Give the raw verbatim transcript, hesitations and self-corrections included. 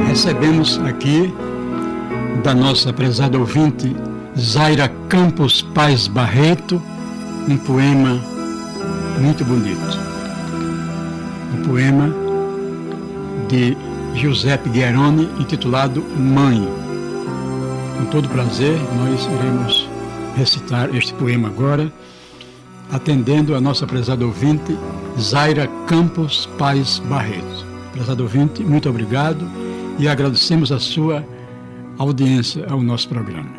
Recebemos aqui da nossa prezada ouvinte Zaira Campos Paz Barreto um poema muito bonito, um poema de Giuseppe Gueroni intitulado Mãe. Com todo prazer nós iremos recitar este poema agora, atendendo a nossa prezada ouvinte Zaira Campos Paz Barreto. Prezado ouvinte, muito obrigado e agradecemos a sua audiência ao nosso programa.